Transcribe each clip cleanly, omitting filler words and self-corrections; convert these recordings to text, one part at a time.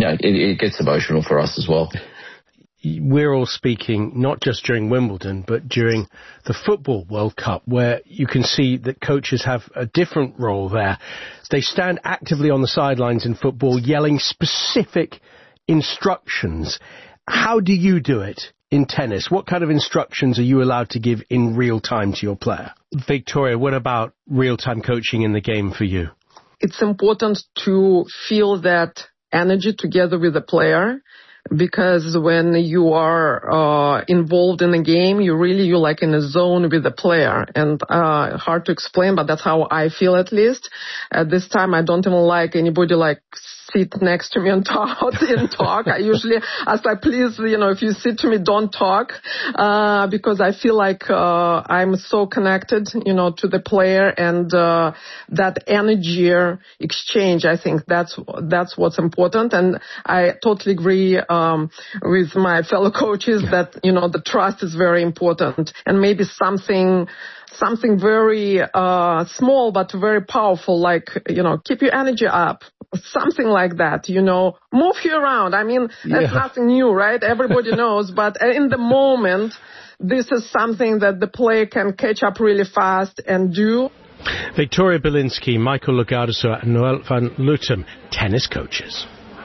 it gets emotional for us as well. We're all speaking not just during Wimbledon, but during the Football World Cup, where you can see that coaches have a different role there. They stand actively on the sidelines in football, yelling specific instructions. How do you do it in tennis? What kind of instructions are you allowed to give in real time to your player? Victoria, what about real-time coaching in the game for you? It's important to feel that energy together with the player, because when you are involved in a game, you're like in a zone with the player. And hard to explain, but that's how I feel at least. At this time, I don't even like anybody sit next to me and talk. I usually ask please, if you sit to me, don't talk, because I feel like I'm so connected, to the player, and that energy exchange, I think that's what's important. And I totally agree with my fellow coaches that, the trust is very important, and maybe something very small but very powerful, like, keep your energy up. Something like that, move you around. I mean, that's nothing new, right? Everybody knows. But in the moment, this is something that the player can catch up really fast and do. Victoria Bielinski, Michael Logardesoer and Noël van Lutem, tennis coaches.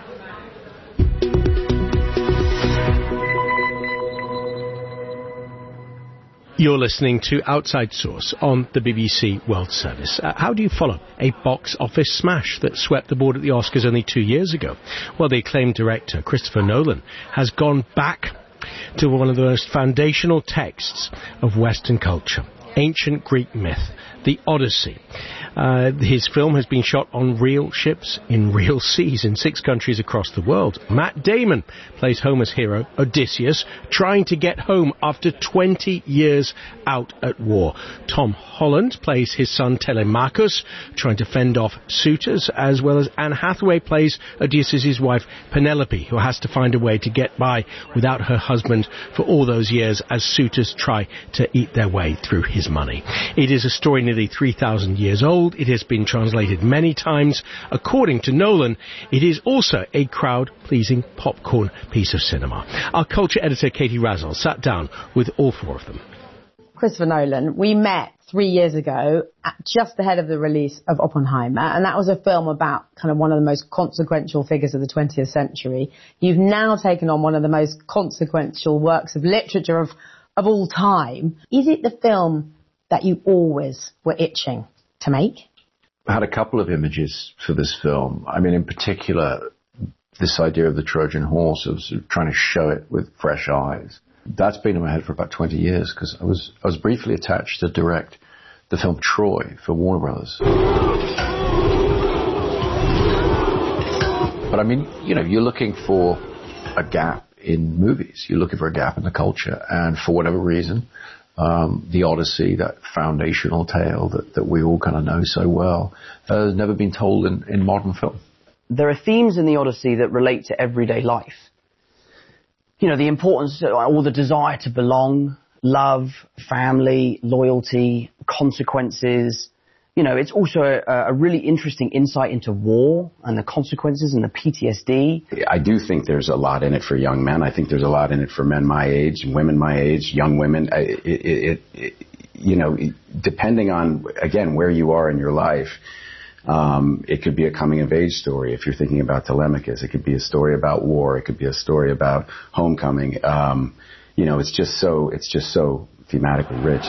You're listening to Outside Source on the BBC World Service. How do you follow a box office smash that swept the board at the Oscars only 2 years ago? Well, the acclaimed director, Christopher Nolan, has gone back to one of the most foundational texts of Western culture, ancient Greek myth, the Odyssey. His film has been shot on real ships in real seas in 6 countries across the world. Matt Damon plays Homer's hero, Odysseus, trying to get home after 20 years out at war. Tom Holland plays his son Telemachus, trying to fend off suitors, as well as Anne Hathaway plays Odysseus' wife Penelope, who has to find a way to get by without her husband for all those years as suitors try to eat their way through his money. It is a story nearly 3,000 years old. It has been translated many times. According to Nolan, it is also a crowd-pleasing popcorn piece of cinema. Our culture editor, Katie Razzle, sat down with all 4 of them. Christopher Nolan, we met 3 years ago, just ahead of the release of Oppenheimer, and that was a film about kind of one of the most consequential figures of the 20th century. You've now taken on one of the most consequential works of literature of all time. Is it the film that you always were itching to make? I had a couple of images for this film. I mean, in particular, this idea of the Trojan horse, of sort of trying to show it with fresh eyes. That's been in my head for about 20 years, because I was briefly attached to direct the film Troy for Warner Brothers. But I mean, you're looking for a gap in movies. You're looking for a gap in the culture. And for whatever reason, the Odyssey, that foundational tale that we all kind of know so well, has never been told in modern film. There are themes in the Odyssey that relate to everyday life. The importance or the desire to belong, love, family, loyalty, consequences. It's also a really interesting insight into war and the consequences and the PTSD. I do think there's a lot in it for young men. I think there's a lot in it for men my age, women my age, young women. Depending on, again, where you are in your life, it could be a coming-of-age story. If you're thinking about Telemachus, it could be a story about war. It could be a story about homecoming. It's just so thematically rich.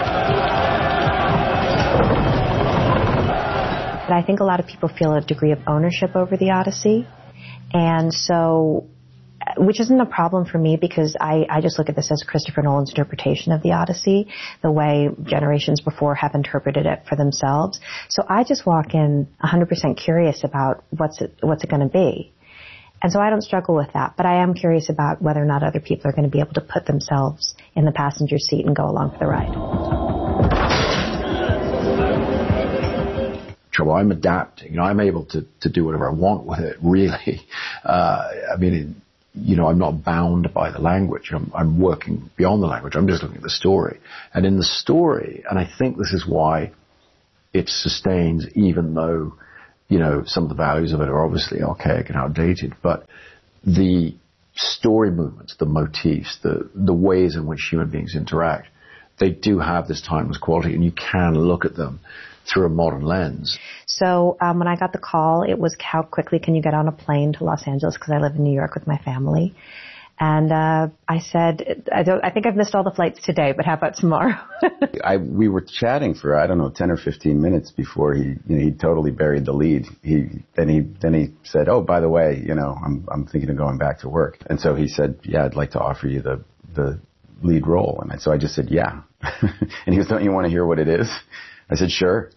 But I think a lot of people feel a degree of ownership over the Odyssey. And so, which isn't a problem for me, because I just look at this as Christopher Nolan's interpretation of the Odyssey, the way generations before have interpreted it for themselves. So I just walk in 100% curious about what's it going to be. And so I don't struggle with that, but I am curious about whether or not other people are going to be able to put themselves in the passenger seat and go along for the ride. I'm adapting. I'm able to do whatever I want with it, really. I'm not bound by the language. I'm working beyond the language. I'm just looking at the story. And in the story, and I think this is why it sustains, even though some of the values of it are obviously archaic and outdated, but the story movements, the motifs, the ways in which human beings interact, they do have this timeless quality, and you can look at them through a modern lens. So when I got the call, it was how quickly can you get on a plane to Los Angeles, because I live in New York with my family. And I said, I think I've missed all the flights today, but how about tomorrow? We were chatting for, 10 or 15 minutes before he totally buried the lead. Then he said, oh, by the way, I'm thinking of going back to work. And so he said, yeah, I'd like to offer you the lead role. And so I just said, yeah. And he goes, don't you want to hear what it is? I said, sure.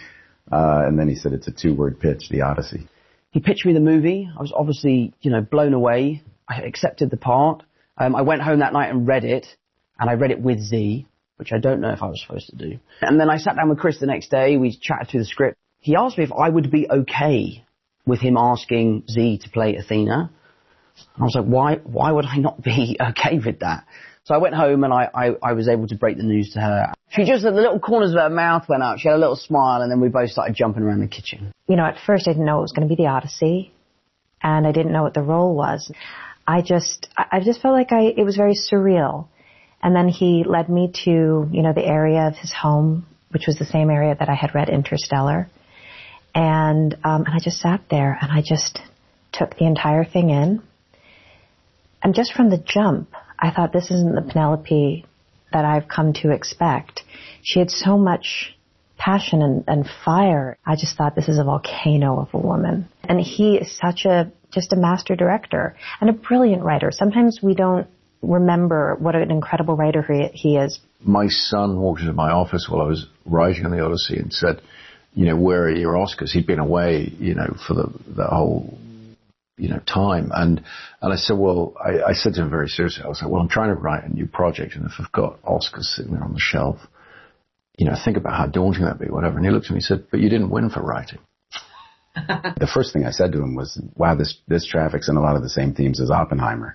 And then he said, it's a 2-word pitch, The Odyssey. He pitched me the movie. I was obviously, blown away. I accepted the part. I went home that night and read it, and I read it with Z, which I don't know if I was supposed to do. And then I sat down with Chris the next day. We chatted through the script. He asked me if I would be okay with him asking Z to play Athena. And I was like, why would I not be okay with that? So I went home and I was able to break the news to her. She just, the little corners of her mouth went out. She had a little smile, and then we both started jumping around the kitchen. At first I didn't know it was going to be The Odyssey, and I didn't know what the role was. I just felt like it was very surreal. And then he led me to, the area of his home, which was the same area that I had read Interstellar. And I just sat there and I just took the entire thing in. And just from the jump, I thought, this isn't the Penelope that I've come to expect. She had so much passion and fire. I just thought, this is a volcano of a woman. And he is just a master director and a brilliant writer. Sometimes we don't remember what an incredible writer he is. My son walked into my office while I was writing on The Odyssey and said, where are your Oscars? He'd been away, for the whole, time. And I said, I said to him very seriously, I was like, I'm trying to write a new project, and if I've got Oscars sitting there on the shelf, think about how daunting that'd be, whatever. And he looked at me and said, but you didn't win for writing. The first thing I said to him was, wow, this traffics in a lot of the same themes as Oppenheimer.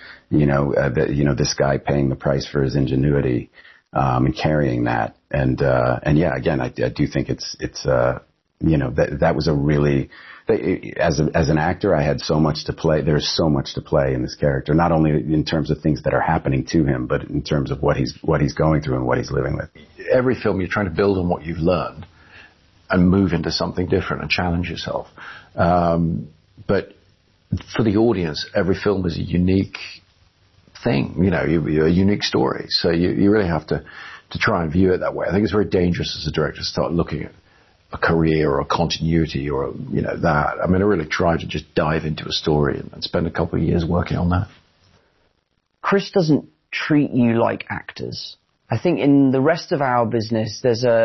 This guy paying the price for his ingenuity, and carrying that. And yeah, again, I do think that was a really, as an actor, I had so much to play. There's so much to play in this character, not only in terms of things that are happening to him, but in terms of what he's going through and what he's living with. Every film, you're trying to build on what you've learned and move into something different and challenge yourself. But for the audience, every film is a unique thing, a unique story. So you really have to try and view it that way. I think it's very dangerous as a director to start looking at a career or a continuity or, that. I mean, I really try to just dive into a story and spend a couple of years working on that. Chris doesn't treat you like actors. I think in the rest of our business,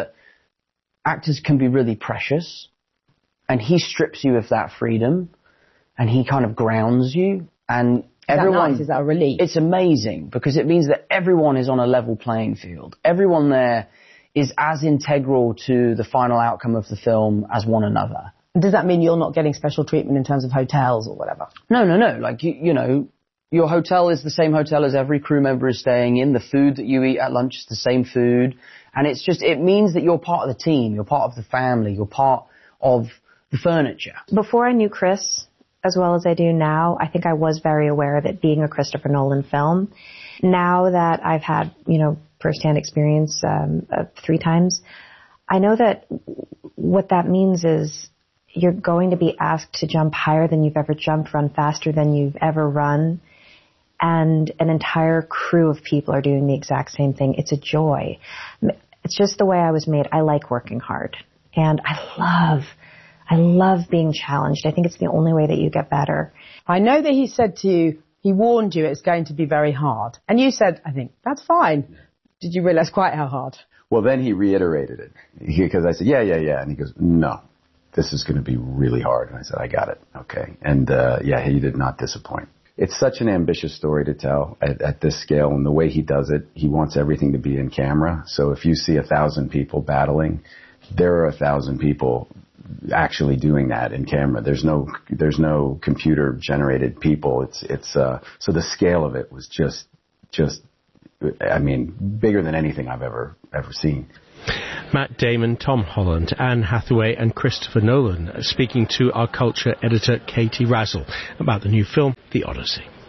actors can be really precious, and he strips you of that freedom, and he kind of grounds you, and everyone. Is that a relief? It's amazing, because it means that everyone is on a level playing field. Everyone there is as integral to the final outcome of the film as one another. Does that mean you're not getting special treatment in terms of hotels or whatever? No. Like, your hotel is the same hotel as every crew member is staying in. The food that you eat at lunch is the same food. And it means that you're part of the team, you're part of the family, you're part of the furniture. Before I knew Chris as well as I do now, I think I was very aware of it being a Christopher Nolan film. Now that I've had, firsthand experience 3 times, I know that what that means is you're going to be asked to jump higher than you've ever jumped, run faster than you've ever run, and an entire crew of people are doing the exact same thing. It's a joy. It's just the way I was made. I like working hard, and I love being challenged. I think it's the only way that you get better. I know that he said to you, he warned you it's going to be very hard. And you said, I think, that's fine. Did you realize quite how hard? Well, then he reiterated it, because I said, yeah. And he goes, no, this is going to be really hard. And I said, I got it. Okay. And he did not disappoint. It's such an ambitious story to tell at this scale, and the way he does it, he wants everything to be in camera. So if you see 1,000 people battling, there are 1,000 people actually doing that in camera. There's no computer generated people. So the scale of it was just, I mean, bigger than anything I've ever seen. Matt Damon, Tom Holland, Anne Hathaway and Christopher Nolan speaking to our culture editor Katie Razzle about the new film, The Odyssey.